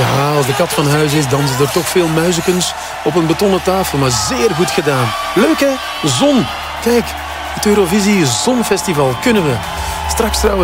Ja, als de kat van huis is, dansen er toch veel muizekens op een betonnen tafel. Maar zeer goed gedaan. Leuk, hè? Zon. Kijk, het Eurovisie Zonfestival kunnen we. Straks trouwens